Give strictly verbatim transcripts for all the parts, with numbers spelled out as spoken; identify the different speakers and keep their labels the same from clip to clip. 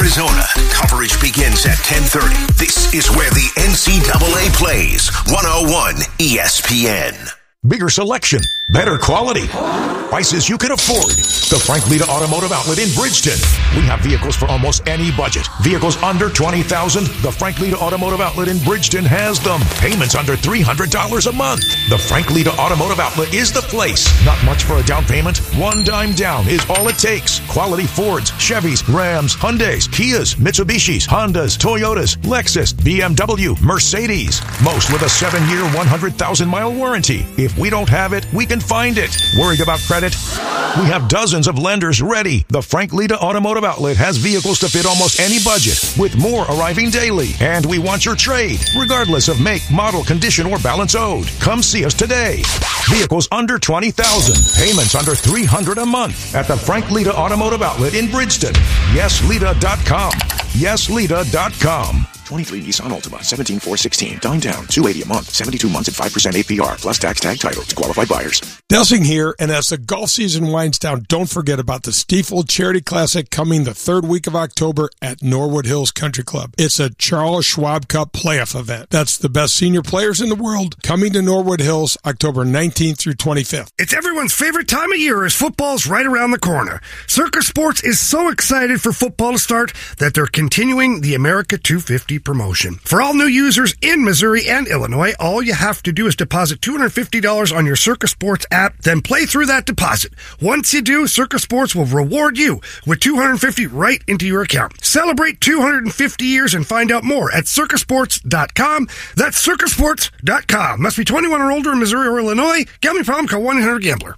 Speaker 1: Arizona. Coverage begins at ten thirty. This is where the N C double A plays. one oh one E S P N.
Speaker 2: Bigger selection, better quality, prices you can afford. The Frank Lita Automotive Outlet in Bridgeton. We have vehicles for almost any budget. Vehicles under twenty thousand dollars. The Frank Lita Automotive Outlet in Bridgeton has them. Payments under three hundred dollars a month. The Frank Lita Automotive Outlet is the place. Not much for a down payment. One dime down is all it takes. Quality Fords, Chevys, Rams, Hyundais, Kias, Mitsubishis, Hondas, Toyotas, Lexus, B M W, Mercedes. Most with a seven-year, one hundred thousand mile warranty. If we don't have it, we can find it. Worried about credit? We have dozens of lenders ready. The Frank Lita Automotive Outlet has vehicles to fit almost any budget, with more arriving daily. And we want your trade, regardless of make, model, condition, or balance owed. Come see us today. Vehicles under twenty thousand dollars. Payments under three hundred dollars a month at the Frank Lita Automotive Outlet in Bridgeton. yes lita dot com. yes lita dot com.
Speaker 3: twenty-three Nissan Altima, seventeen four sixteen. Down down, two hundred eighty dollars a month, seventy-two months at five percent A P R, plus tax tag title to qualified buyers.
Speaker 4: Delsing here, and as the golf season winds down, don't forget about the Stiefel Charity Classic coming the third week of October at Norwood Hills Country Club. It's a Charles Schwab Cup playoff event. That's the best senior players in the world coming to Norwood Hills October nineteenth through twenty-fifth.
Speaker 5: It's everyone's favorite time of year as football's right around the corner. Circus Sports is so excited for football to start that they're continuing the America two fifty promotion. For all new users in Missouri and Illinois, all you have to do is deposit two hundred fifty dollars on your Circus Sports app, then play through that deposit. Once you do, Circus Sports will reward you with two hundred fifty dollars right into your account. Celebrate two hundred fifty years and find out more at circus sports dot com. That's circus sports dot com. Must be twenty-one or older in Missouri or Illinois. Gambling problem? Call one eight hundred gambler.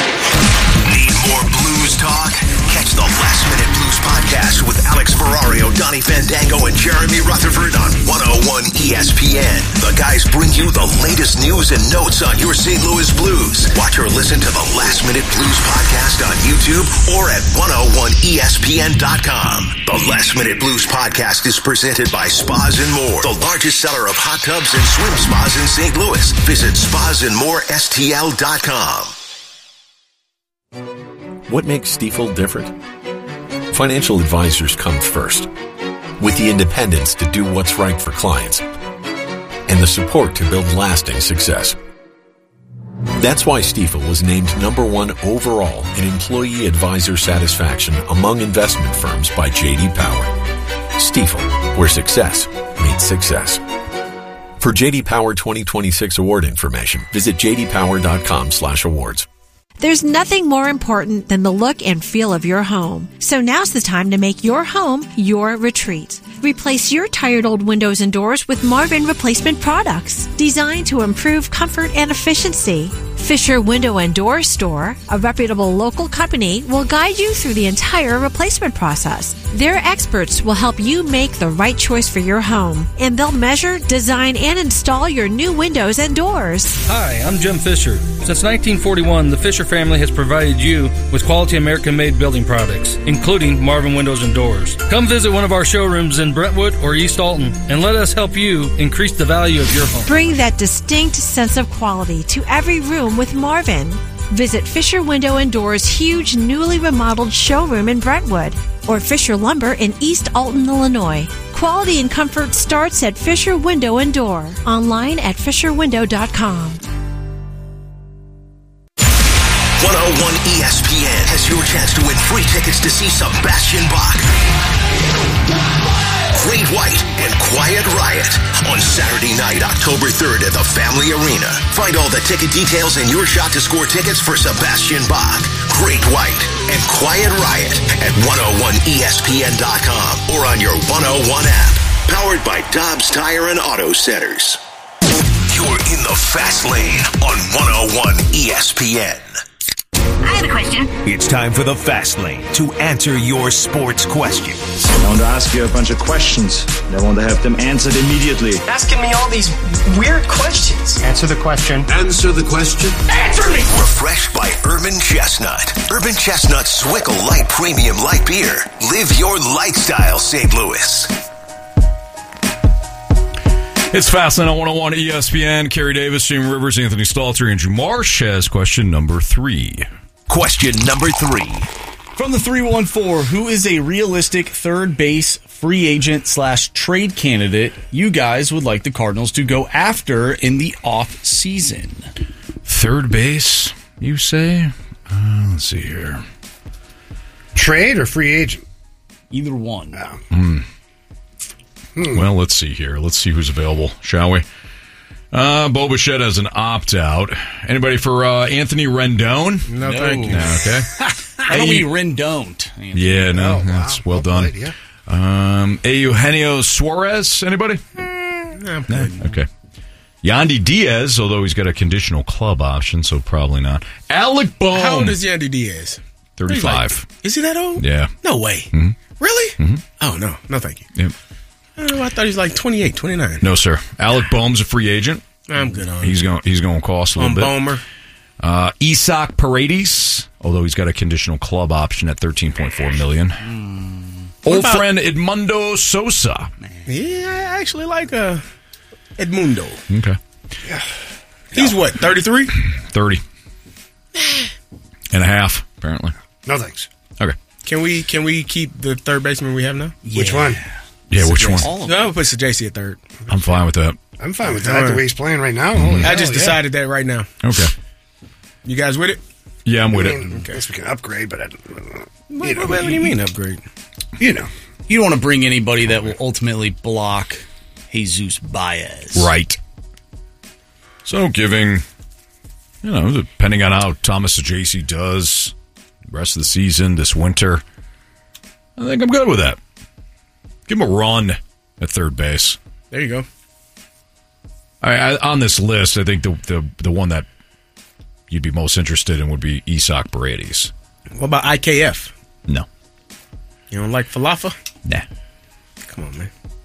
Speaker 1: Need more blues talk? Catch the Last Minute Blues podcast with Alex Ferrario, Donnie Fandango, and Jeremy Rutherford on one oh one E S P N. The guys bring you the latest news and notes on your Saint Louis Blues. Watch or listen to the Last Minute Blues podcast on YouTube or at one oh one E S P N dot com. The Last Minute Blues podcast is presented by Spas and More, the largest seller of hot tubs and swim spas in Saint Louis. Visit spas and more S T L dot com.
Speaker 6: What makes Stiefel different? Financial advisors come first, with the independence to do what's right for clients and the support to build lasting success. That's why Stiefel was named number one overall in employee advisor satisfaction among investment firms by J D Power. Stiefel, where success meets success. For J D Power twenty twenty-six award information, visit j d power dot com slash awards.
Speaker 7: There's nothing more important than the look and feel of your home. So now's the time to make your home your retreat. Replace your tired old windows and doors with Marvin replacement products designed to improve comfort and efficiency. Fisher Window and Door Store, a reputable local company, will guide you through the entire replacement process. Their experts will help you make the right choice for your home, and they'll measure, design, and install your new windows and doors.
Speaker 8: Hi, I'm Jim Fisher. Since nineteen forty-one, the Fisher family has provided you with quality American-made building products, including Marvin Windows and Doors. Come visit one of our showrooms in Brentwood or East Alton, and let us help you increase the value of your home.
Speaker 7: Bring that distinct sense of quality to every room with Marvin. Visit Fisher Window and Doors' huge newly remodeled showroom in Brentwood or Fisher Lumber in East Alton, Illinois. Quality and comfort starts at Fisher Window and Door. Online at fisher window dot com.
Speaker 1: one oh one E S P N has your chance to win free tickets to see Sebastian Bach, Great White, and Quiet Riot on Saturday night, October third at the Family Arena. Find all the ticket details and your shot to score tickets for Sebastian Bach, Great White, and Quiet Riot at one oh one E S P N dot com or on your one oh one app. Powered by Dobbs Tire and Auto Centers. You're in the Fast Lane on one oh one E S P N.
Speaker 9: I have a question.
Speaker 1: It's time for the Fast Lane to answer your sports questions.
Speaker 10: I want to ask you a bunch of questions. I want to have them answered immediately.
Speaker 11: Asking me all these weird questions.
Speaker 10: Answer the question.
Speaker 1: Answer the question.
Speaker 11: Answer me!
Speaker 1: Refreshed by Urban Chestnut. Urban Chestnut Swickle Light Premium Light Beer. Live your lifestyle, Saint Louis.
Speaker 12: It's Fastlane on one oh one E S P N. Kerry Davis, Jamie Rivers, Anthony Stalter, Andrew Marsh has question number three.
Speaker 1: Question number three.
Speaker 13: From the three one four, who is a realistic third base free agent slash trade candidate you guys would like the Cardinals to go after in the off season?
Speaker 12: Third base, you say? Uh, let's see here.
Speaker 5: Trade or free agent?
Speaker 13: Either one.
Speaker 5: Oh.
Speaker 12: Hmm.
Speaker 5: Hmm.
Speaker 12: Well, let's see here. Let's see who's available, shall we? Uh, Bo Bichette has an opt-out. Anybody for uh, Anthony Rendon?
Speaker 4: No, no, thank you.
Speaker 12: No, okay.
Speaker 13: How do we Rendon?
Speaker 12: Yeah, no,
Speaker 5: oh,
Speaker 12: that's
Speaker 5: wow.
Speaker 12: well done.
Speaker 5: Played, yeah.
Speaker 12: Um, Eugenio Suarez, anybody?
Speaker 4: Mm,
Speaker 12: no, okay. Yandy Diaz, although he's got a conditional club option, so probably not. Alec Bohm.
Speaker 4: How old is Yandy Diaz?
Speaker 12: thirty-five.
Speaker 4: Like, is he that old?
Speaker 12: Yeah.
Speaker 4: No way.
Speaker 12: Mm-hmm.
Speaker 4: Really?
Speaker 12: Mm-hmm.
Speaker 4: Oh, no. No, thank you.
Speaker 12: Yep.
Speaker 4: Oh, I thought he was like twenty-eight, twenty-nine.
Speaker 12: No, sir. Alec Bohm's a free agent.
Speaker 4: I'm good on
Speaker 12: He's going. He's going to cost a little
Speaker 4: on
Speaker 12: bit.
Speaker 4: Bomer.
Speaker 12: Uh, Isaac Paredes, although he's got a conditional club option at thirteen point four million dollars.
Speaker 4: Mm.
Speaker 12: Old
Speaker 4: about,
Speaker 12: friend Edmundo Sosa.
Speaker 4: Yeah, I actually like uh, Edmundo.
Speaker 12: Okay.
Speaker 4: Yeah. He's what, thirty-three?
Speaker 12: thirty. And a half, apparently.
Speaker 5: No thanks.
Speaker 12: Okay.
Speaker 4: Can we can we keep the third baseman we have now?
Speaker 5: Yeah. Which one?
Speaker 12: Yeah, which one?
Speaker 4: All of them. No, I'm going to put Sajasi at third.
Speaker 12: I'm fine with that.
Speaker 5: I'm fine with that, the way he's playing right now.
Speaker 12: Mm-hmm.
Speaker 4: I just
Speaker 5: hell,
Speaker 4: decided
Speaker 5: yeah.
Speaker 4: that right now.
Speaker 12: Okay.
Speaker 4: You guys with it?
Speaker 12: Yeah, I'm with
Speaker 5: I mean,
Speaker 12: it.
Speaker 5: Okay. I guess we can upgrade, but I don't know.
Speaker 4: What, you know, what do you mean upgrade?
Speaker 5: You know.
Speaker 13: You don't want to bring anybody that will ultimately block Jesus Baez.
Speaker 12: Right. So giving, you know, depending on how Thomas Sajasi does the rest of the season this winter, I think I'm good with that. Give him a run at third base.
Speaker 4: There you go.
Speaker 12: I, I, on this list, I think the, the the one that you'd be most interested in would be Isaac Paredes.
Speaker 4: What about I K F?
Speaker 12: No.
Speaker 4: You don't like Falafa?
Speaker 12: Nah.
Speaker 4: Come on, man.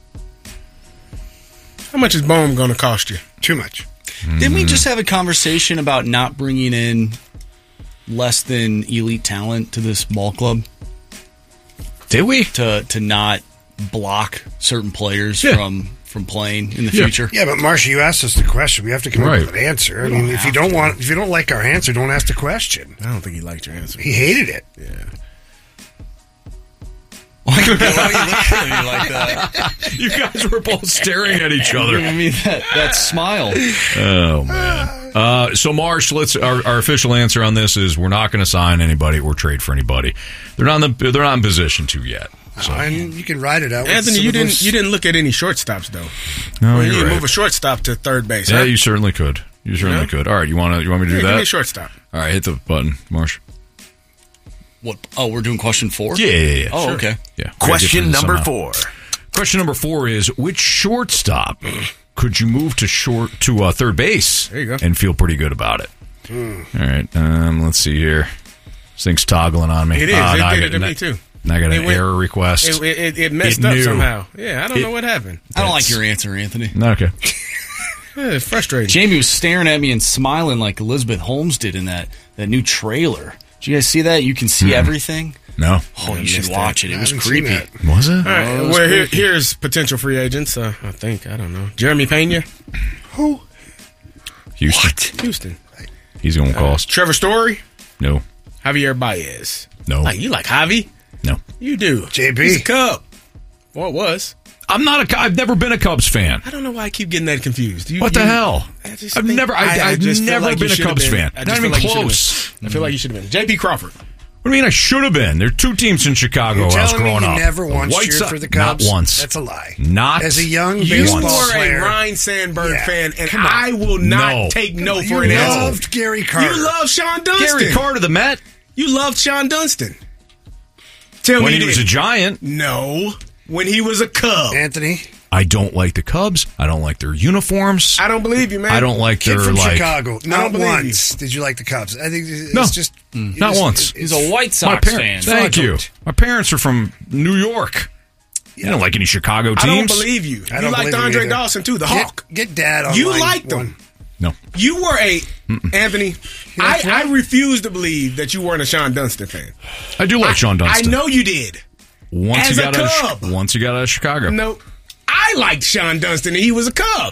Speaker 4: How much is Bohm going to cost you?
Speaker 5: Too much.
Speaker 13: Mm. Didn't we just have a conversation about not bringing in less than elite talent to this ball club?
Speaker 12: Did we?
Speaker 13: To to not block certain players
Speaker 12: yeah.
Speaker 13: from from playing in the
Speaker 12: yeah.
Speaker 13: future.
Speaker 5: Yeah, but Marcia, you asked us the question. We have to come
Speaker 12: right.
Speaker 5: up with an answer. I mean, if you don't to. want, if you don't like our answer, don't ask the question.
Speaker 4: I don't think he liked your answer.
Speaker 5: He hated it.
Speaker 4: Yeah.
Speaker 13: Why are you looking at me like that?
Speaker 12: You guys were both staring at each other.
Speaker 13: Giving me that, that smile.
Speaker 12: Oh man. Uh, so Marsh, let's our, our official answer on this is we're not going to sign anybody or trade for anybody. They're not in the, they're not in position to yet. So.
Speaker 5: Oh, and you can ride it out.
Speaker 4: Anthony,
Speaker 5: with
Speaker 4: you didn't
Speaker 5: those...
Speaker 4: you didn't look at any shortstops though.
Speaker 12: No,
Speaker 4: well,
Speaker 12: you're
Speaker 4: you
Speaker 12: right.
Speaker 4: move a shortstop to third base.
Speaker 12: Yeah,
Speaker 4: huh?
Speaker 12: you certainly could. You certainly
Speaker 4: yeah.
Speaker 12: could. All right, you want to you want me to
Speaker 4: yeah,
Speaker 12: do that?
Speaker 4: Give me a shortstop.
Speaker 12: All right, hit the button, Marsh.
Speaker 13: What? Oh, we're doing question four?
Speaker 12: Yeah, yeah, yeah.
Speaker 13: Oh,
Speaker 12: sure.
Speaker 13: okay.
Speaker 12: Yeah.
Speaker 1: Question number four.
Speaker 12: Question number four is which shortstop could you move to short to uh, third base
Speaker 4: there you go.
Speaker 12: and feel pretty good about it?
Speaker 5: Mm.
Speaker 12: All right, um, let's see here. This thing's toggling on me.
Speaker 4: It is.
Speaker 12: Uh,
Speaker 4: it did it
Speaker 12: got,
Speaker 4: to me too.
Speaker 12: I got an
Speaker 4: it went,
Speaker 12: error request.
Speaker 4: It, it, it messed
Speaker 12: it
Speaker 4: up
Speaker 12: knew.
Speaker 4: somehow. Yeah, I don't
Speaker 12: it,
Speaker 4: know what happened.
Speaker 13: I don't like your answer, Anthony.
Speaker 12: Okay.
Speaker 4: Yeah, it's frustrating.
Speaker 13: Jamie was staring at me and smiling like Elizabeth Holmes did in that, that new trailer. Did you guys see that? You can see mm. everything.
Speaker 12: No.
Speaker 13: Oh, you should watch it. It was creepy.
Speaker 12: Was it?
Speaker 4: All right,
Speaker 13: oh, it was
Speaker 4: well, here,
Speaker 13: creepy.
Speaker 4: here's potential free agents. Uh, I think. I don't know. Jeremy Pena.
Speaker 5: Who?
Speaker 12: Houston.
Speaker 4: What? Houston.
Speaker 12: He's going to cost.
Speaker 4: Uh, Trevor Story.
Speaker 12: No.
Speaker 4: Javier Baez.
Speaker 12: No.
Speaker 4: Like, you like Javi?
Speaker 12: No.
Speaker 4: You do.
Speaker 5: J B.
Speaker 4: He's a Cub. Well, it was.
Speaker 12: I'm not a. I've never been a Cubs fan.
Speaker 4: I don't know why I keep getting that confused. You,
Speaker 12: what the
Speaker 4: you,
Speaker 12: hell?
Speaker 4: I've
Speaker 12: think, never. I, I, I've never
Speaker 4: like
Speaker 12: been a Cubs
Speaker 4: been.
Speaker 12: fan.
Speaker 4: I
Speaker 12: Not even
Speaker 4: like
Speaker 12: close.
Speaker 4: I feel like you should have been. J P Crawford.
Speaker 12: What do you mean I should have been? There are two teams in Chicago
Speaker 5: You're
Speaker 12: when I was
Speaker 5: telling me
Speaker 12: growing
Speaker 5: you
Speaker 12: up.
Speaker 5: never once
Speaker 12: White
Speaker 5: cheered
Speaker 12: Sox,
Speaker 5: for the Cubs?
Speaker 12: Not once.
Speaker 5: That's a lie.
Speaker 12: Not
Speaker 5: as a young
Speaker 4: you
Speaker 5: baseball
Speaker 4: were
Speaker 5: player.
Speaker 4: a Ryan Sandberg
Speaker 5: yeah.
Speaker 4: fan, and I will not
Speaker 12: no.
Speaker 4: take no
Speaker 5: you
Speaker 4: for an answer.
Speaker 5: You loved Gary Carter.
Speaker 4: You loved Sean Dunston.
Speaker 12: Gary Carter, the Met.
Speaker 4: You loved Sean Dunston. Tell
Speaker 12: when
Speaker 4: me
Speaker 12: he
Speaker 4: did.
Speaker 12: was a Giant.
Speaker 4: No, when he was a Cub.
Speaker 5: Anthony.
Speaker 12: I don't like the Cubs. I don't like their uniforms.
Speaker 4: I don't believe you, man.
Speaker 12: I don't like
Speaker 5: Kid
Speaker 12: their
Speaker 5: from
Speaker 12: like.
Speaker 5: Chicago. Not once
Speaker 4: you.
Speaker 5: did you like the Cubs. I think it's
Speaker 12: no,
Speaker 5: just
Speaker 12: mm. not
Speaker 5: just,
Speaker 12: once.
Speaker 13: He's a White Sox
Speaker 12: par-
Speaker 13: fan.
Speaker 12: Thank you. My parents are from New York.
Speaker 5: Yeah.
Speaker 12: I don't like any Chicago teams.
Speaker 4: I don't believe you.
Speaker 5: I
Speaker 4: you liked Andre Dawson too, the
Speaker 5: get,
Speaker 4: Hawk.
Speaker 5: Get Dad on.
Speaker 4: You
Speaker 5: line
Speaker 4: liked
Speaker 5: one.
Speaker 4: him.
Speaker 12: No.
Speaker 4: You were a Mm-mm. Anthony. I,
Speaker 5: like
Speaker 4: I refuse to believe that you weren't a Sean Dunston fan.
Speaker 12: I do like
Speaker 4: I,
Speaker 12: Sean Dunston.
Speaker 4: I know you did.
Speaker 12: Once
Speaker 4: As
Speaker 12: he got
Speaker 4: a
Speaker 12: out
Speaker 4: Cub.
Speaker 12: of once he got out of Chicago.
Speaker 4: No, I liked Sean Dunston, and he was a Cub.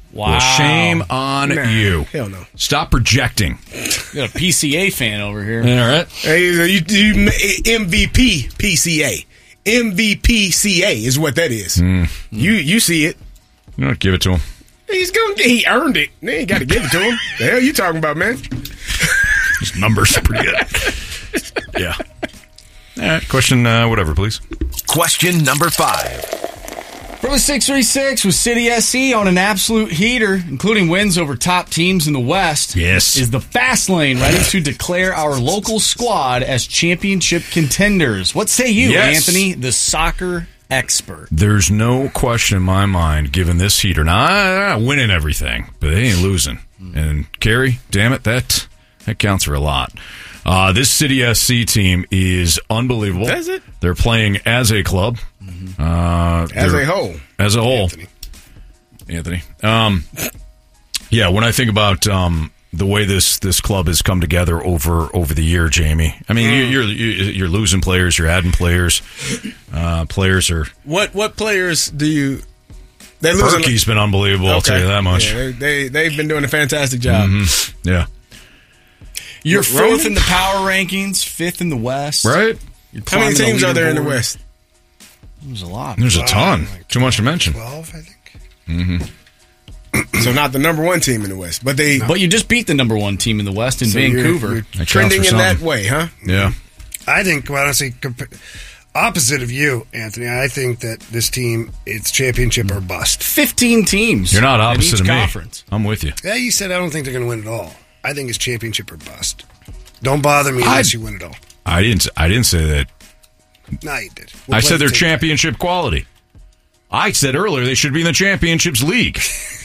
Speaker 13: Wow.
Speaker 12: Well, shame on
Speaker 14: Nah,
Speaker 12: you.
Speaker 14: hell no.
Speaker 12: Stop projecting.
Speaker 13: You got a P C A fan over here.
Speaker 12: All right.
Speaker 14: Hey, you, you, M V P P C A. M V P C A is what that is.
Speaker 12: Mm.
Speaker 14: You you see it.
Speaker 12: You know, give it to him.
Speaker 14: He's gonna he earned it. They ain't got to give it to him. The hell you talking about, man?
Speaker 12: His numbers are pretty good. Yeah. All right. Question, uh, whatever, please.
Speaker 1: Question number five.
Speaker 13: From the six three six with City S C on an absolute heater, including wins over top teams in the West.
Speaker 12: Yes.
Speaker 13: Is the Fast Lane ready to declare our local squad as championship contenders? What say you,
Speaker 12: Yes.
Speaker 13: Anthony, the soccer expert?
Speaker 12: There's no question in my mind, given this heater. Now, I'm not winning everything, but they ain't losing. And, Kerry, damn it, that that counts for a lot. Uh, this City S C team is unbelievable.
Speaker 14: Does it?
Speaker 12: They're playing as a club. Uh,
Speaker 14: As
Speaker 12: they're-
Speaker 14: a whole.
Speaker 12: As a whole.
Speaker 14: Anthony.
Speaker 12: Anthony. Um, yeah, when I think about um, the way this, this club has come together over over the year, Jamie, I mean, you, you're you- you're losing players, you're adding players. Uh, players are...
Speaker 14: What what players do you? They
Speaker 12: Perky's been unbelievable, I'll tell you that much.
Speaker 14: Yeah, they, they they've been doing a fantastic job.
Speaker 12: Mhm. Yeah.
Speaker 13: You're
Speaker 14: Roman?
Speaker 13: fourth in the power rankings, fifth in the West.
Speaker 12: Right?
Speaker 13: You're
Speaker 14: How many
Speaker 13: climbing
Speaker 14: teams are there in the
Speaker 13: leaderboard.
Speaker 14: West?
Speaker 13: There's a lot.
Speaker 12: There's a ton. Too much to mention.
Speaker 5: twelve, I think.
Speaker 12: Mm-hmm.
Speaker 14: So not the number one team in the West, but they.
Speaker 13: But you just beat the number one team in the West in
Speaker 14: So you're-
Speaker 13: Vancouver.
Speaker 14: you're
Speaker 12: That
Speaker 14: trending
Speaker 12: counts
Speaker 14: in
Speaker 12: for
Speaker 14: that
Speaker 12: something.
Speaker 14: way, huh?
Speaker 12: Yeah.
Speaker 5: I think, well, honestly, compa- opposite of you, Anthony, I think that this team, it's championship or bust.
Speaker 13: fifteen teams.
Speaker 12: You're not
Speaker 13: in
Speaker 12: opposite
Speaker 13: each
Speaker 12: of me.
Speaker 13: conference.
Speaker 12: I'm with you.
Speaker 5: Yeah, you said I don't think they're going to win it all. I think it's championship or bust. Don't bother me unless
Speaker 12: I-
Speaker 5: you win it all.
Speaker 12: I didn't. I didn't say that.
Speaker 5: No, you did. We'll
Speaker 12: I
Speaker 5: play
Speaker 12: said
Speaker 5: the
Speaker 12: they're
Speaker 5: tape.
Speaker 12: championship quality. I said earlier they should be in the championships league.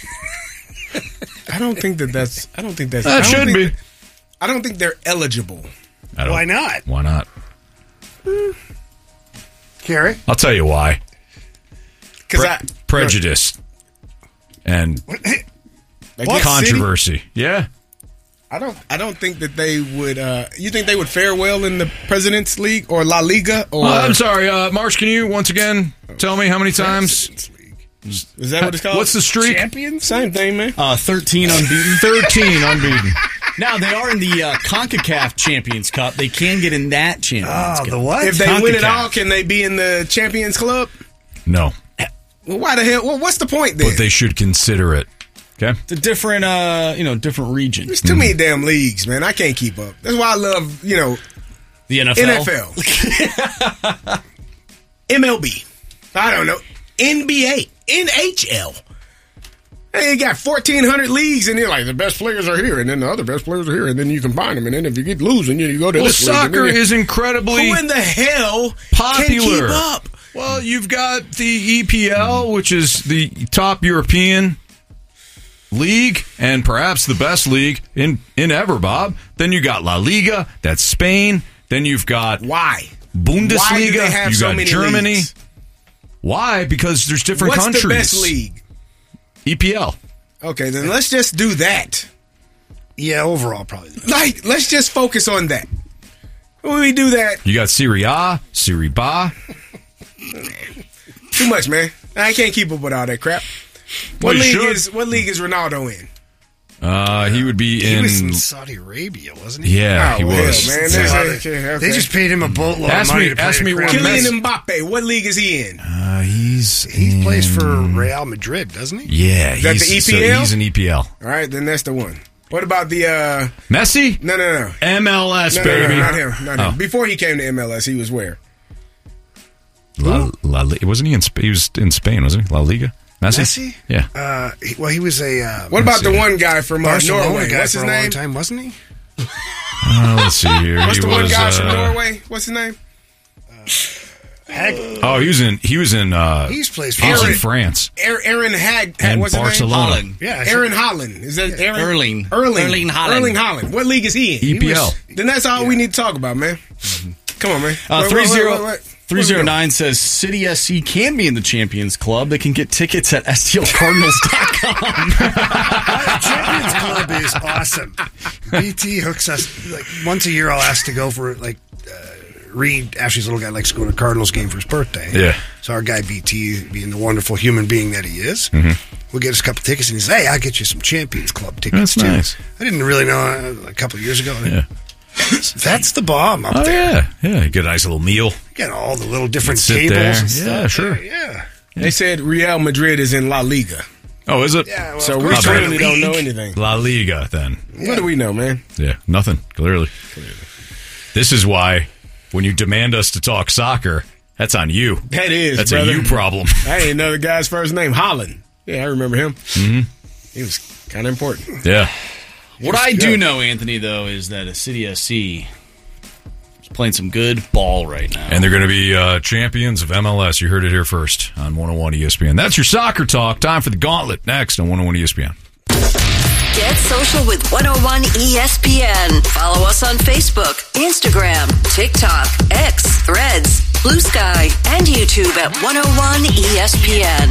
Speaker 14: I don't think that that's. I don't think that's.
Speaker 12: That
Speaker 14: I don't
Speaker 12: should
Speaker 14: think-
Speaker 12: be.
Speaker 14: I don't think they're eligible.
Speaker 12: I don't-
Speaker 5: Why not?
Speaker 12: Why not?
Speaker 5: Carrie?
Speaker 12: I'll tell you why.
Speaker 14: Because
Speaker 12: Pre-
Speaker 14: I
Speaker 12: prejudice and
Speaker 14: Like City?
Speaker 12: controversy. Yeah.
Speaker 14: I don't. I don't think that they would. Uh, you think they would fare well in the President's League or La Liga? Or
Speaker 12: Uh, I'm sorry, uh, Marsh. Can you once again tell me how many times?
Speaker 14: Is that what it's called?
Speaker 12: What's the streak?
Speaker 14: Champions? Same thing, man.
Speaker 13: Uh, thirteen unbeaten.
Speaker 12: Thirteen unbeaten.
Speaker 13: Now they are in the uh, CONCACAF Champions Cup. They can get in that Champions
Speaker 5: Oh,
Speaker 13: Cup.
Speaker 5: the what?
Speaker 14: If they win it
Speaker 13: CONCACAF.
Speaker 14: all, can they be in the Champions Club?
Speaker 12: No,
Speaker 14: Well, why the hell? Well, what's the point then?
Speaker 12: but they should consider it. Okay.
Speaker 13: It's a different, uh, you know, different region.
Speaker 14: There's too many damn leagues, man. I can't keep up. That's why I love, you know,
Speaker 13: The N F L.
Speaker 14: N F L, M L B. I don't know, N B A, N H L. Hey, you got fourteen hundred leagues, and you're like, the best players are here, and then the other best players are here, and then you combine them, and then if you keep losing, you, you go to
Speaker 12: Well,
Speaker 14: this league, and
Speaker 12: soccer
Speaker 14: then you-
Speaker 12: is incredibly
Speaker 14: Who in the hell
Speaker 12: popular.
Speaker 14: can keep up?
Speaker 12: Well, you've got the E P L, which is the top European league and perhaps the best league in, in ever, Bob. Then you got La Liga, that's Spain. Then you've got
Speaker 14: Why?
Speaker 12: Bundesliga.
Speaker 14: Why do they have
Speaker 12: you
Speaker 14: so
Speaker 12: got
Speaker 14: many
Speaker 12: Germany.
Speaker 14: leagues?
Speaker 12: Why? Because there's different
Speaker 14: What's
Speaker 12: countries.
Speaker 14: the best league?
Speaker 12: E P L.
Speaker 14: Okay, then let's just do that.
Speaker 5: Yeah, overall, probably.
Speaker 14: Like, let's just focus on that. When we do that,
Speaker 12: You got Serie A, Serie B.
Speaker 14: too much, man. I can't keep up with all that crap. What
Speaker 12: Well, you
Speaker 14: league
Speaker 12: should.
Speaker 14: is what league is Ronaldo in?
Speaker 12: Uh, he would be
Speaker 5: He
Speaker 12: in.
Speaker 5: was in Saudi Arabia, wasn't he?
Speaker 12: Yeah,
Speaker 14: Oh,
Speaker 12: he
Speaker 14: hell,
Speaker 12: was.
Speaker 14: man.
Speaker 12: Yeah.
Speaker 14: That's- okay, okay.
Speaker 5: They just paid him a boatload
Speaker 12: Ask
Speaker 5: of money
Speaker 12: me-
Speaker 5: to play
Speaker 12: ask
Speaker 5: the
Speaker 12: me
Speaker 5: crap.
Speaker 12: where Messi-
Speaker 14: Kylian Mbappe. What league is he in?
Speaker 12: Uh, he's
Speaker 5: He
Speaker 12: in-
Speaker 5: plays for Real Madrid, doesn't he?
Speaker 12: Yeah,
Speaker 14: Is that
Speaker 12: he's,
Speaker 14: the E P
Speaker 12: so
Speaker 14: L?
Speaker 12: he's an E P L.
Speaker 14: All right, then that's the one. What about the uh
Speaker 12: Messi?
Speaker 14: no no no.
Speaker 12: M L S,
Speaker 14: No, no,
Speaker 12: baby.
Speaker 14: no, not him. Not
Speaker 12: Oh.
Speaker 14: him. Before he came to M L S, he was where?
Speaker 12: La, La, Li- wasn't he in Spain? He was in Spain, wasn't he? La Liga? Messi?
Speaker 5: Messi?
Speaker 12: Yeah.
Speaker 5: Uh, he, well, he was a uh,
Speaker 14: What about
Speaker 12: see.
Speaker 14: the one guy from uh,
Speaker 5: Barcelona
Speaker 14: Norway?
Speaker 5: guy
Speaker 14: What's
Speaker 5: for
Speaker 14: his
Speaker 5: a long
Speaker 14: name?
Speaker 5: time, wasn't he?
Speaker 12: Uh, let's see here.
Speaker 14: What's
Speaker 12: he
Speaker 14: the one
Speaker 12: was,
Speaker 14: guy from
Speaker 12: uh,
Speaker 14: Norway? What's his name?
Speaker 5: Hag-
Speaker 12: Oh, he was in. He was in. Uh,
Speaker 5: He's plays for
Speaker 12: he was in
Speaker 14: Aaron-
Speaker 12: France
Speaker 14: Aaron, Aaron Hag.
Speaker 12: and
Speaker 14: what's his
Speaker 12: Barcelona.
Speaker 14: name?
Speaker 5: Yeah, I
Speaker 14: Aaron
Speaker 5: said-
Speaker 14: Holland. Is that Aaron?
Speaker 13: Erling.
Speaker 14: Erling.
Speaker 13: Erling Haaland.
Speaker 14: Erling Holland. What league is he in?
Speaker 12: E P L.
Speaker 14: Then that's all we need to talk about, man. Come on, man.
Speaker 13: Uh,
Speaker 14: Wait,
Speaker 13: three
Speaker 14: wait, wait,
Speaker 13: zero
Speaker 14: wait, wait.
Speaker 13: three zero nine says City S C can be in the Champions Club. They can get tickets at S T L Cardinals dot com.
Speaker 5: Champions Club is awesome. B T hooks us like once a year. I'll ask to go for like uh, Reed. Ashley's little guy likes to go to a Cardinals game for his birthday.
Speaker 12: Yeah.
Speaker 5: So our guy B T, being the wonderful human being that he is,
Speaker 12: Mm-hmm.
Speaker 5: we'll get us a couple tickets, and he says, hey, I'll get you some Champions Club tickets,
Speaker 12: That's
Speaker 5: too.
Speaker 12: nice.
Speaker 5: I didn't really know uh, a couple of years ago.
Speaker 12: Yeah.
Speaker 5: That's the bomb up
Speaker 12: oh,
Speaker 5: there.
Speaker 12: yeah. Yeah, you get a nice little meal.
Speaker 5: You got all the little different
Speaker 12: Sit
Speaker 5: tables
Speaker 12: there.
Speaker 5: and stuff.
Speaker 12: Yeah, sure.
Speaker 5: There. Yeah.
Speaker 14: They said Real Madrid is in La Liga.
Speaker 12: Oh, is it?
Speaker 5: Yeah, well,
Speaker 14: So
Speaker 5: of
Speaker 14: we
Speaker 5: course,
Speaker 14: certainly
Speaker 5: the
Speaker 14: don't know
Speaker 5: league.
Speaker 14: anything.
Speaker 12: La Liga, then.
Speaker 5: Yeah.
Speaker 14: What do we know, man?
Speaker 12: Yeah, nothing, clearly. This is why when you demand us to talk soccer, that's on you.
Speaker 14: That is,
Speaker 12: That's
Speaker 14: brother.
Speaker 12: a you problem.
Speaker 14: I didn't know the guy's first name. Holland. Yeah, I remember him.
Speaker 12: Mm-hmm.
Speaker 14: He was kind of important.
Speaker 12: Yeah.
Speaker 13: What I do know, Anthony, though, is that a City S C is playing some good ball right now.
Speaker 12: And they're going to be uh, champions of M L S. You heard it here first on one oh one E S P N. That's your soccer talk. Time for the gauntlet next on one oh one E S P N.
Speaker 15: Get social with one oh one E S P N. Follow us on Facebook, Instagram, TikTok, X, Threads, Blue Sky, and YouTube at one oh one E S P N.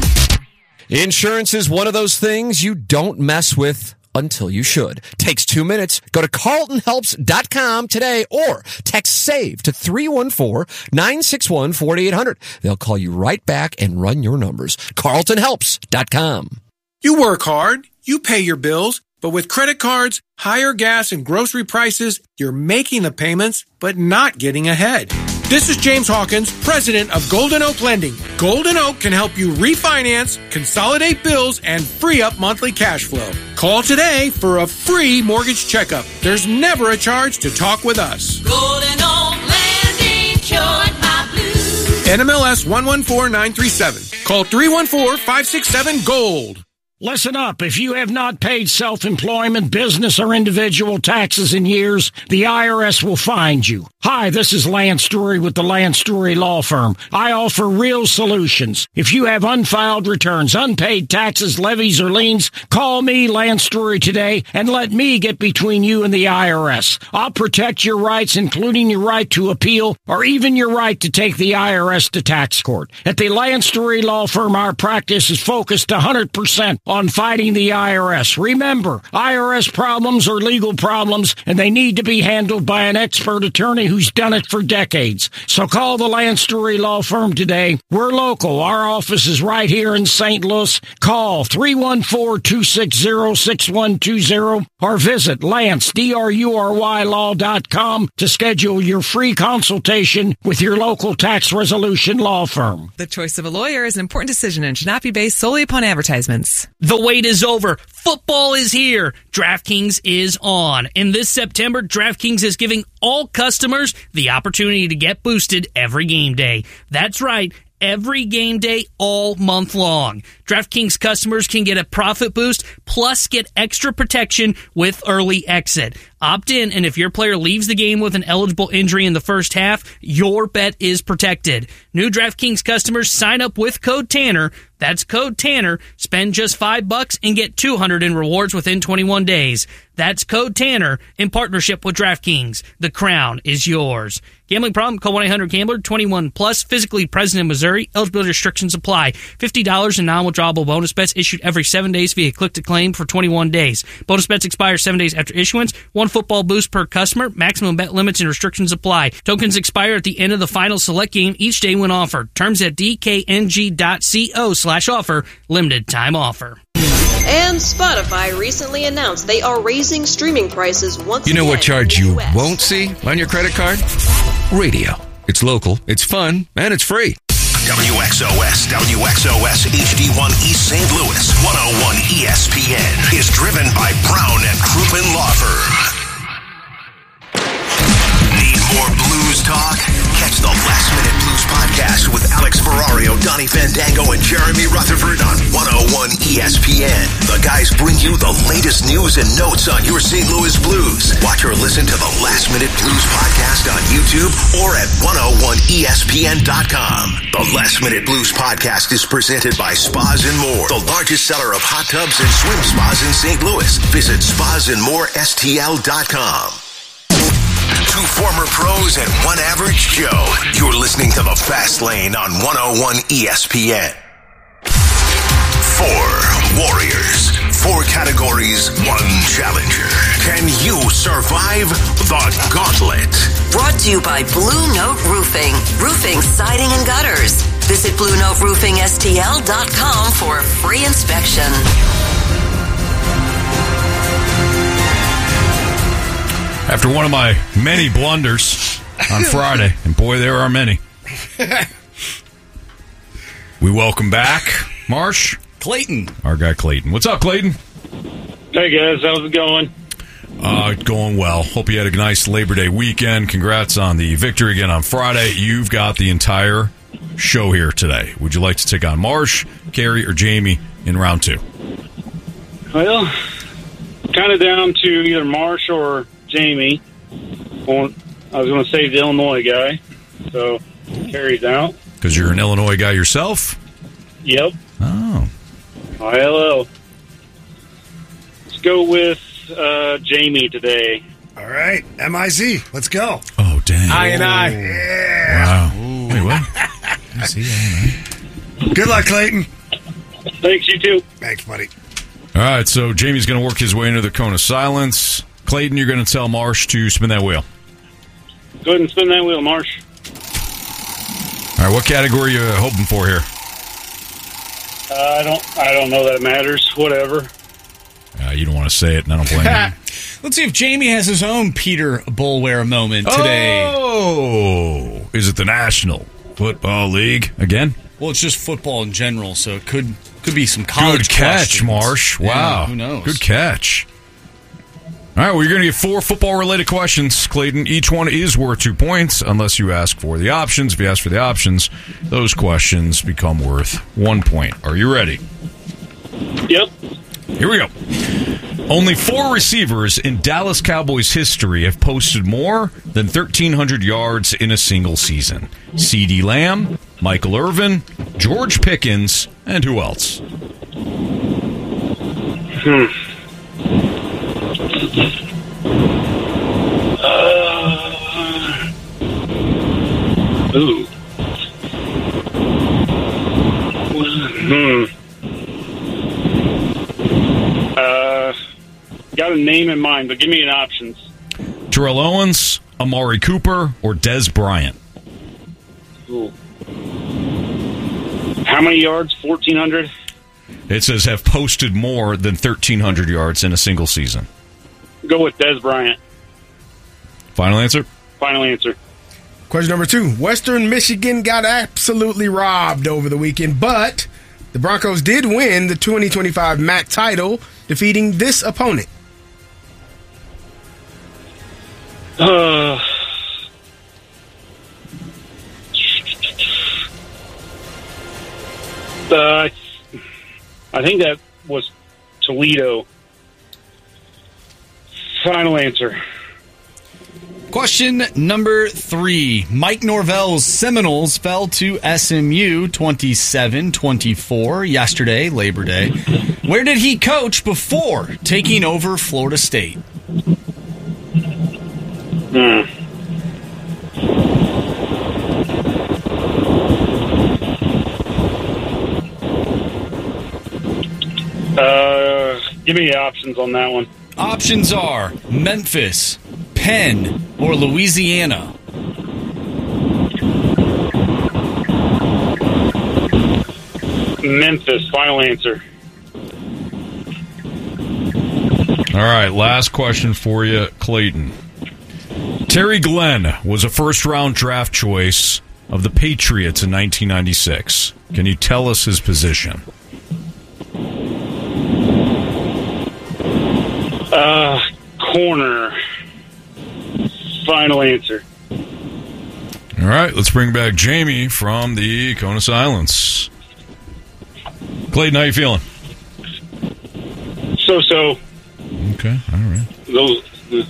Speaker 16: Insurance is one of those things you don't mess with until you should. Takes two minutes. Go to carlton helps dot com today or text SAVE to three one four, nine six one, four eight zero zero. They'll call you right back and run your numbers. carlton helps dot com.
Speaker 17: You work hard, you pay your bills, but with credit cards, higher gas and grocery prices, you're making the payments, but not getting ahead. This is James Hawkins, president of Golden Oak Lending. Golden Oak can help you refinance, consolidate bills, and free up monthly cash flow. Call today for a free mortgage checkup. There's never a charge to talk with us.
Speaker 18: Golden Oak Lending cured my blues.
Speaker 17: N M L S one one four nine three seven. Call three one four, five six seven, GOLD.
Speaker 19: Listen up. If you have not paid self-employment, business, or individual taxes in years, the I R S will find you. Hi, this is Lance Story with the Lance Story Law Firm. I offer real solutions. If you have unfiled returns, unpaid taxes, levies, or liens, call me, Lance Story, today and let me get between you and the I R S. I'll protect your rights, including your right to appeal or even your right to take the I R S to tax court. At the Lance Story Law Firm, our practice is focused one hundred percent on fighting the I R S. Remember, I R S problems are legal problems, and they need to be handled by an expert attorney who's done it for decades. So call the Lance Story Law Firm today. We're local. Our office is right here in Saint Louis. Call three one four, two six zero, six one two zero or visit Lance, D R U R Y law dot com to schedule your free consultation with your local tax resolution law firm.
Speaker 20: The choice of a lawyer is an important decision and should not be based solely upon advertisements.
Speaker 21: The wait is over. Football is here. DraftKings is on. And this September, DraftKings is giving all customers the opportunity to get boosted every game day. That's right. Every game day all month long. DraftKings customers can get a profit boost plus get extra protection with early exit. Opt in, and if your player leaves the game with an eligible injury in the first half, your bet is protected. New DraftKings customers sign up with code Tanner. That's code Tanner. Spend just five bucks and get two hundred in rewards within twenty-one days. That's code Tanner in partnership with DraftKings. The crown is yours. Gambling problem? Call one eight hundred gambler. twenty-one plus. Physically present in Missouri. Eligibility restrictions apply. fifty dollars in non-withdrawable bonus bets issued every seven days via click-to-claim for twenty-one days. Bonus bets expire seven days after issuance. One football boost per customer. Maximum bet limits and restrictions apply. Tokens expire at the end of the final select game each day when offered. Terms at d k n g dot co slash offer. Limited time offer.
Speaker 22: And Spotify recently announced they are raising streaming prices once
Speaker 23: again. You know what charge you
Speaker 22: U S
Speaker 23: won't see on your credit card? Radio. It's local, it's fun, and it's free.
Speaker 1: W X O S, W X O S H D one East Saint Louis, one oh one E S P N is driven by Brown and Crouppen Law Firm. Need more blues talk? Catch the Last Minute Blues podcast with Alex Ferrario, Donnie Fandango, and Jeremy Rutherford on one oh one E S P N. The guys bring you the latest news and notes on your Saint Louis Blues. Watch or listen to the Last Minute Blues podcast on YouTube or at one oh one E S P N dot com. The Last Minute Blues podcast is presented by Spas and More, the largest seller of hot tubs and swim spas in Saint Louis. Visit spas and more S T L dot com. Two former pros and one average Joe. You're listening to The Fast Lane on one oh one E S P N. Four warriors, four categories, one challenger. Can you survive the gauntlet?
Speaker 15: Brought to you by Blue Note Roofing. Roofing, siding, and gutters. Visit Blue Note Roofing S T L dot com for a free inspection.
Speaker 12: After one of my many blunders on Friday, and boy, there are many, we welcome back Marsh.
Speaker 13: Clayton.
Speaker 12: Our guy Clayton. What's up, Clayton?
Speaker 2: Hey, guys. How's it going?
Speaker 12: Uh, going well. Hope you had a nice Labor Day weekend. Congrats on the victory again on Friday. You've got the entire show here today. Would you like to take on Marsh, Carrie, or Jamie in round two?
Speaker 2: Well, kind of down to either Marsh or Jamie. I was going to save the Illinois guy, so Carrie's out.
Speaker 12: Because you're an Illinois guy yourself?
Speaker 2: Yep.
Speaker 12: Oh.
Speaker 2: I L L. Let's go with uh, Jamie today.
Speaker 5: All right. M I Z. Let's go.
Speaker 12: Oh, dang.
Speaker 14: I and I.
Speaker 5: Yeah.
Speaker 12: Wow. Wait, what? I see. I
Speaker 5: Good luck, Clayton.
Speaker 2: Thanks, you too.
Speaker 5: Thanks, buddy.
Speaker 12: All right, so Jamie's going to work his way into the cone of silence. Clayton, you're going to tell Marsh to spin that wheel.
Speaker 2: Go ahead and spin that wheel, Marsh.
Speaker 12: All right, what category are you hoping for here?
Speaker 2: Uh, I don't. I don't know that it matters. Whatever.
Speaker 12: Uh, you don't want to say it, and I don't blame you.
Speaker 13: Let's see if Jamie has his own Peter Bullware moment today.
Speaker 12: Oh, is it the National Football League again?
Speaker 13: Well, it's just football in general, so it could could be some college
Speaker 12: Good catch,
Speaker 13: questions.
Speaker 12: Marsh. Wow.
Speaker 13: Yeah, who knows?
Speaker 12: Good catch. All right, well, you're going to get four football-related questions, Clayton. Each one is worth two points unless you ask for the options. If you ask for the options, those questions become worth one point. Are you ready?
Speaker 2: Yep.
Speaker 12: Here we go. Only four receivers in Dallas Cowboys history have posted more than thirteen hundred yards in a single season. CeeDee Lamb, Michael Irvin, George Pickens, and who else?
Speaker 2: Hmm. Uh, ooh. Hmm. Uh, got a name in mind, but give me an options.
Speaker 12: Terrell Owens, Amari Cooper, or Dez Bryant?
Speaker 2: Ooh. How many yards? fourteen hundred?
Speaker 12: It says have posted more than thirteen hundred yards in a single season.
Speaker 2: Go with Dez Bryant.
Speaker 12: Final answer?
Speaker 2: Final answer.
Speaker 14: Question number two. Western Michigan got absolutely robbed over the weekend, but the Broncos did win the twenty twenty-five M A C title, defeating this opponent.
Speaker 2: Uh, uh, I think that was Toledo. Final answer.
Speaker 13: Question number three. Mike Norvell's Seminoles fell to S M U twenty-seven twenty-four yesterday, Labor Day. Where did he coach before taking over Florida State?
Speaker 2: Hmm. Uh, give me the options on that one.
Speaker 13: Options are Memphis, Penn, or Louisiana.
Speaker 2: Memphis. Final answer.
Speaker 12: All right, last question for you, Clayton. Terry Glenn was a first-round draft choice of the Patriots in nineteen ninety-six. Can you tell us his position?
Speaker 2: Uh, corner. Final answer.
Speaker 12: All right, let's bring back Jamie from the Cone of Silence. Clayton, how you feeling?
Speaker 2: So-so.
Speaker 12: Okay, all right.
Speaker 2: Those. Uh,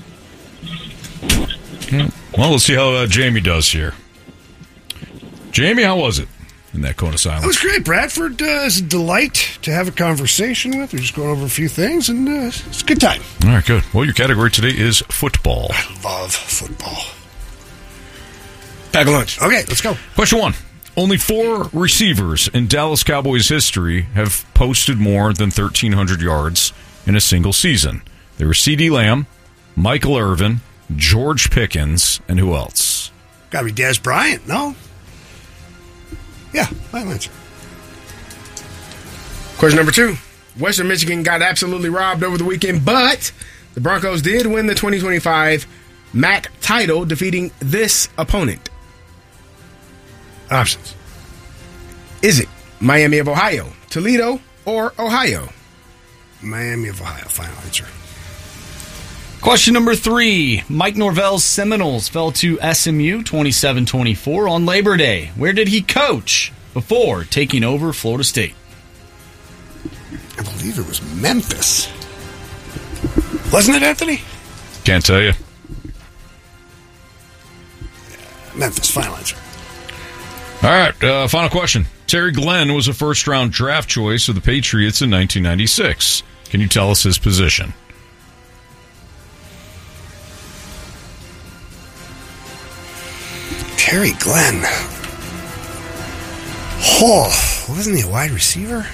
Speaker 12: Well, let's see how uh, Jamie does here. Jamie, how was it in that Cone of Silence?
Speaker 5: It was great. Bradford uh, is a delight to have a conversation with. We're just going over a few things, and uh, it's a good time.
Speaker 12: All right, good. Well, your category today is football.
Speaker 5: I love football.
Speaker 14: Pack a lunch.
Speaker 5: Okay, let's go.
Speaker 12: Question one. Only four receivers in Dallas Cowboys history have posted more than thirteen hundred yards in a single season. They were CeeDee Lamb, Michael Irvin, George Pickens, and who else?
Speaker 5: Got to be Dez Bryant, no? Yeah, final answer.
Speaker 14: Question number two. Western Michigan got absolutely robbed over the weekend, but the Broncos did win the twenty twenty-five M A C title, defeating this opponent.
Speaker 5: Options.
Speaker 14: Is it Miami of Ohio, Toledo, or Ohio?
Speaker 5: Miami of Ohio, final answer.
Speaker 13: Question number three. Mike Norvell's Seminoles fell to S M U twenty-seven twenty-four on Labor Day. Where did he coach before taking over Florida State?
Speaker 5: I believe it was Memphis. Wasn't it, Anthony?
Speaker 12: Can't tell you.
Speaker 5: Memphis, final answer.
Speaker 12: All right, uh, final question. Terry Glenn was a first-round draft choice of the Patriots in nineteen ninety-six. Can you tell us his position?
Speaker 5: Terry Glenn. Oh, wasn't he a wide receiver?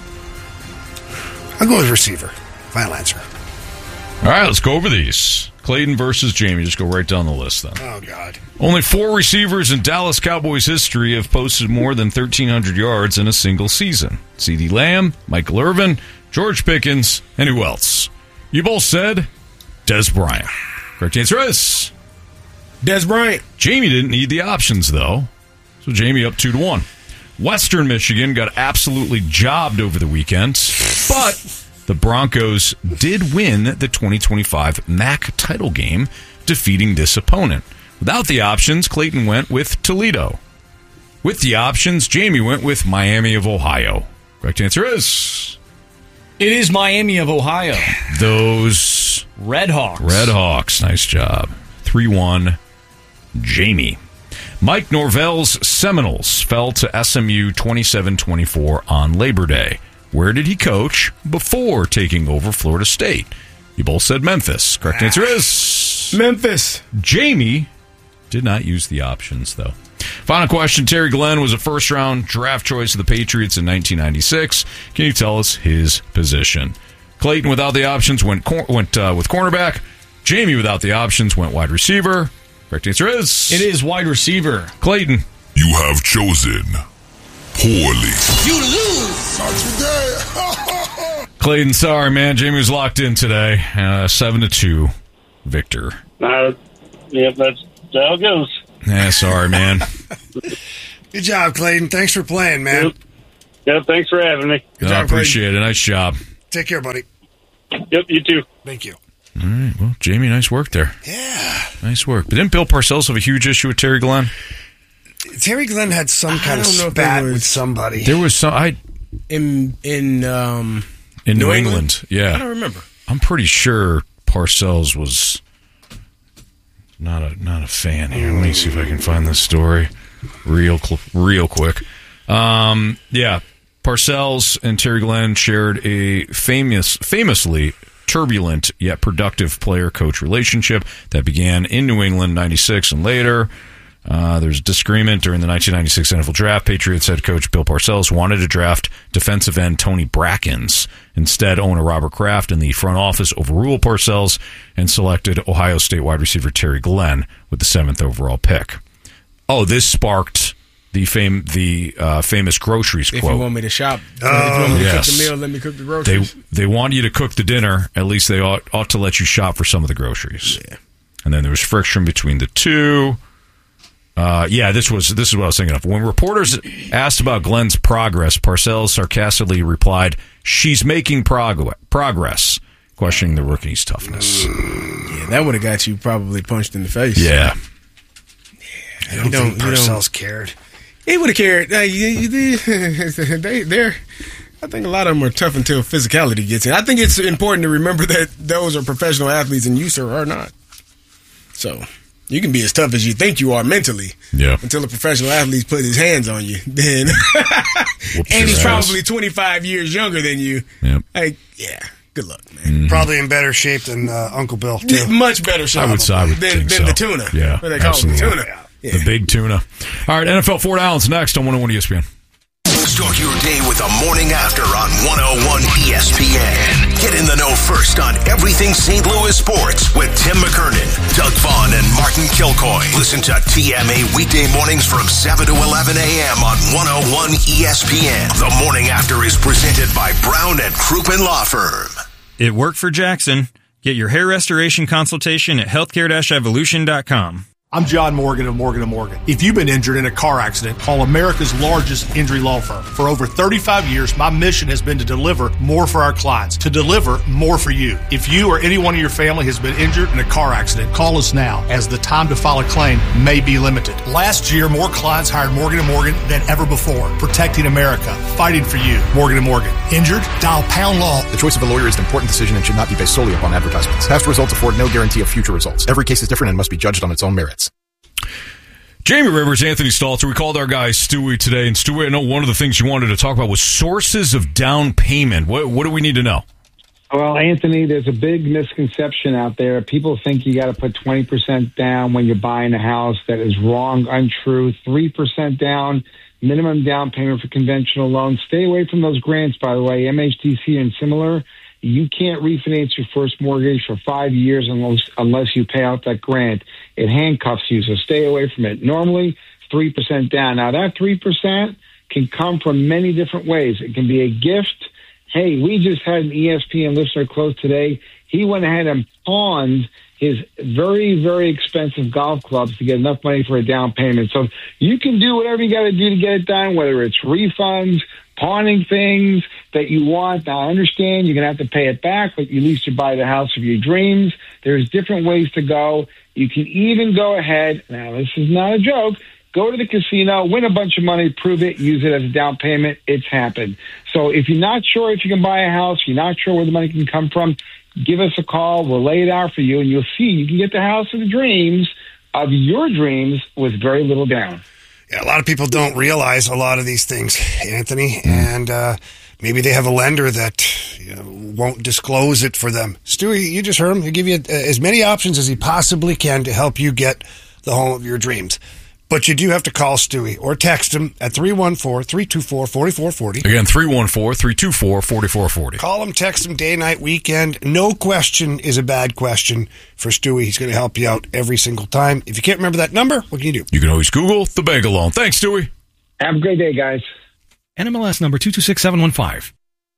Speaker 5: I'll go with receiver. Final answer.
Speaker 12: All right, let's go over these. Clayton versus Jamie. Just go right down the list then.
Speaker 5: Oh, God.
Speaker 12: Only four receivers in Dallas Cowboys history have posted more than thirteen hundred yards in a single season. CeeDee Lamb, Michael Irvin, George Pickens, and who else? You both said Dez Bryant. Correct answer is
Speaker 14: Dez Bryant.
Speaker 12: Jamie didn't need the options, though. So Jamie up two to one. Western Michigan got absolutely jobbed over the weekend, but the Broncos did win the twenty twenty-five M A C title game, defeating this opponent. Without the options, Clayton went with Toledo. With the options, Jamie went with Miami of Ohio. Correct answer is...
Speaker 13: It is Miami of Ohio.
Speaker 12: Those...
Speaker 13: Red Hawks.
Speaker 12: Red Hawks. Nice job. three one, Jamie. Mike Norvell's Seminoles fell to S M U twenty-seven twenty-four on Labor Day. Where did he coach before taking over Florida State? You both said Memphis. Correct answer is...
Speaker 14: Memphis.
Speaker 12: Jamie did not use the options, though. Final question. Terry Glenn was a first-round draft choice of the Patriots in nineteen ninety-six. Can you tell us his position? Clayton, without the options, went cor- went uh, with cornerback. Jamie, without the options, went wide receiver. Correct answer is...
Speaker 13: It is wide receiver.
Speaker 12: Clayton.
Speaker 3: You have chosen poorly.
Speaker 18: You lose. Not today.
Speaker 12: Clayton, sorry, man. Jamie was locked in today. Uh, seven to two. Victor.
Speaker 2: Uh, yep, that's how it goes.
Speaker 12: Yeah, sorry, man.
Speaker 5: Good job, Clayton. Thanks for playing, man.
Speaker 2: Yep, yep thanks for having me.
Speaker 12: Good job, I appreciate Clayton. it. Nice job.
Speaker 5: Take care, buddy.
Speaker 2: Yep, you too.
Speaker 5: Thank you.
Speaker 12: All right, well, Jamie, nice work there.
Speaker 5: Yeah.
Speaker 12: Nice work. But didn't Bill Parcells have a huge issue with Terry Glenn?
Speaker 5: Terry Glenn had some kind of spat with somebody.
Speaker 12: There was some... I
Speaker 14: In, in, um...
Speaker 12: In New,
Speaker 14: New
Speaker 12: England?
Speaker 14: England?
Speaker 12: Yeah.
Speaker 14: I don't remember.
Speaker 12: I'm pretty sure Parcells was not a not a fan here. Let me see if I can find this story real cl- real quick. Um, yeah, Parcells and Terry Glenn shared a famous, famously turbulent yet productive player-coach relationship that began in New England in ninety-six and later. Uh, there's a disagreement during the nineteen ninety-six N F L Draft. Patriots head coach Bill Parcells wanted to draft defensive end Tony Brackens. Instead, owner Robert Kraft and the front office overruled Parcells and selected Ohio State wide receiver Terry Glenn with the seventh overall pick. Oh, this sparked the fame, the uh, famous groceries
Speaker 14: if
Speaker 12: quote.
Speaker 14: If you want me to shop,
Speaker 5: oh,
Speaker 14: if you want me to
Speaker 12: yes.
Speaker 14: cook the meal, let me cook the groceries.
Speaker 12: They they want you to cook the dinner. At least they ought, ought to let you shop for some of the groceries.
Speaker 14: Yeah.
Speaker 12: And then there was friction between the two. Uh, yeah, this was this is what I was thinking of. When reporters asked about Glenn's progress, Parcells sarcastically replied, "She's making prog- progress," questioning the rookie's toughness.
Speaker 14: Yeah, that would have got you probably punched in the face.
Speaker 12: Yeah.
Speaker 5: I don't, don't think Parcells cared.
Speaker 14: He would have cared. Uh, you, you, they, they're, I think a lot of them are tough until physicality gets in. I think it's important to remember that those are professional athletes and you, sir, are not. So... You can be as tough as you think you are mentally.
Speaker 12: Yeah.
Speaker 14: Until a professional athlete puts his hands on you. Then and he's probably twenty-five years younger than you.
Speaker 12: Yep.
Speaker 14: Like, yeah, good luck, man.
Speaker 12: Mm-hmm.
Speaker 5: Probably in better shape than uh, Uncle Bill, too.
Speaker 14: Yeah, much better shape.
Speaker 12: I would, I would
Speaker 14: than,
Speaker 12: think
Speaker 14: than
Speaker 12: so.
Speaker 14: the tuna.
Speaker 12: Yeah.
Speaker 14: What they call it, the tuna. Yeah.
Speaker 12: The big tuna. All right, N F L Four Downs next on one oh one E S P N.
Speaker 1: Start your day with the morning after on one oh one E S P N. Get in the know first on everything Saint Louis sports with Tim McKernan, Doug Vaughn, and Martin Kilcoy. Listen to T M A weekday mornings from seven to eleven a.m. on one oh one E S P N. The morning after is presented by Brown and Crouppen Law Firm.
Speaker 6: It worked for Jackson. Get your hair restoration consultation at healthcare dash evolution dot com.
Speaker 7: I'm John Morgan of Morgan and Morgan. If you've been injured in a car accident, call America's largest injury law firm. For over thirty-five years, my mission has been to deliver more for our clients, to deliver more for you. If you or anyone in your family has been injured in a car accident, call us now, as the time to file a claim may be limited. Last year, more clients hired Morgan and Morgan than ever before, protecting America, fighting for you. Morgan and Morgan. Injured? Dial pound law.
Speaker 8: The choice of a lawyer is an important decision and should not be based solely upon advertisements. Past results afford no guarantee of future results. Every case is different and must be judged on its own merits.
Speaker 12: Jamie Rivers, Anthony Stalter. We called our guy Stewie today, and Stewie, I know one of the things you wanted to talk about was sources of down payment. What, what do we need to know?
Speaker 24: Well, Anthony, there's a big misconception out there. People think you got to put twenty percent down when you're buying a house. That is wrong, untrue. three percent down, minimum down payment for conventional loans. Stay away from those grants, by the way, M H D C and similar. You can't refinance your first mortgage for five years unless unless you pay out that grant. It handcuffs you, so stay away from it. Normally, three percent down. Now, that three percent can come from many different ways. It can be a gift. Hey, we just had an E S P N listener close today. He went ahead and pawned his very, very expensive golf clubs to get enough money for a down payment. So you can do whatever you got to do to get it done, whether it's refunds, pawning things that you want. Now, I understand you're going to have to pay it back, but at least you buy the house of your dreams. There's different ways to go. You can even go ahead. Now, this is not a joke. Go to the casino, win a bunch of money, prove it, use it as a down payment. It's happened. So if you're not sure if you can buy a house, you're not sure where the money can come from, give us a call. We'll lay it out for you, and you'll see you can get the house of the dreams of your dreams with very little down.
Speaker 5: Yeah, a lot of people don't realize a lot of these things, Anthony, and uh, maybe they have a lender that you know, won't disclose it for them. Stewie, you just heard him. He'll give you uh, as many options as he possibly can to help you get the home of your dreams. But you do have to call Stewie or text him at three one four, three two four, four four four zero.
Speaker 12: Again, three one four, three two four, four four four zero.
Speaker 5: Call him, text him, day, night, weekend. No question is a bad question for Stewie. He's going to help you out every single time. If you can't remember that number, what can you do?
Speaker 12: You can always Google the Bagel Loan. Thanks, Stewie.
Speaker 24: Have a great day, guys.
Speaker 25: N M L S number two two six seven one five.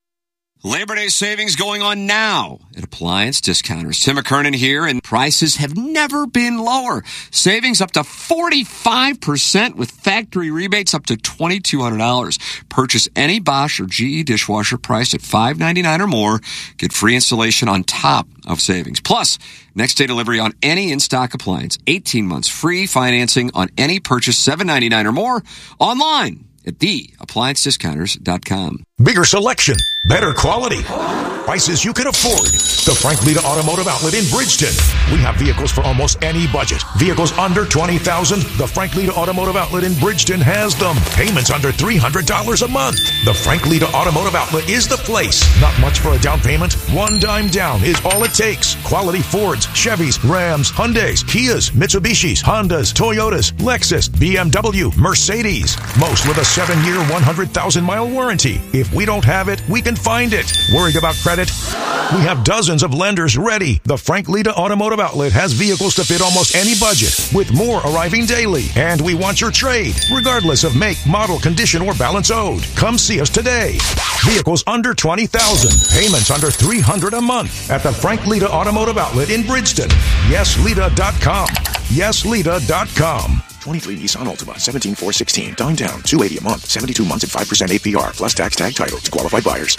Speaker 26: Labor Day savings going on now at Appliance Discounters. Tim McKernan here, and prices have never been lower. Savings up to forty-five percent with factory rebates up to two thousand two hundred dollars. Purchase any Bosch or G E dishwasher priced at five ninety-nine or more. Get free installation on top of savings. Plus, next day delivery on any in-stock appliance. eighteen months free financing on any purchase, seven ninety-nine or more. Online at the appliance discounters dot com.
Speaker 1: Bigger selection, better quality, prices you can afford. The Frank Lita Automotive Outlet in Bridgeton. We have vehicles for almost any budget. Vehicles under twenty thousand dollars. The Frank Lita Automotive Outlet in Bridgeton has them. Payments under three hundred dollars a month. The Frank Lita Automotive Outlet is the place. Not much for a down payment. One dime down is all it takes. Quality Fords, Chevys, Rams, Hyundais, Kias, Mitsubishis, Hondas, Toyotas, Lexus, B M W, Mercedes. Most with a seven-year, one hundred thousand mile warranty. If we don't have it, we can find it. Worried about credit? We have dozens of lenders ready. The Frank Lita Automotive Outlet has vehicles to fit almost any budget, with more arriving daily. And we want your trade, regardless of make, model, condition, or balance owed. Come see us today. Vehicles under twenty thousand dollars. Payments under three hundred dollars a month at the Frank Lita Automotive Outlet in Bridgeton. yes lita dot com. yes lita dot com.
Speaker 8: twenty-three Nissan Altima, seventeen four sixteen. Down down, two hundred eighty dollars a month, seventy-two months at five percent A P R, plus tax tag title to qualified buyers.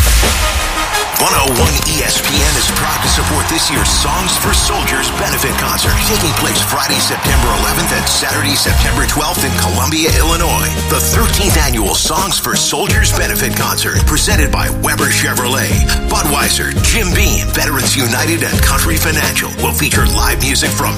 Speaker 1: one oh one E S P N is proud to support this year's Songs for Soldiers benefit concert, taking place Friday, September eleventh and Saturday, September twelfth in Columbia, Illinois. The thirteenth annual Songs for Soldiers benefit concert, presented by Weber Chevrolet, Budweiser, Jim Beam, Veterans United, and Country Financial, will feature live music from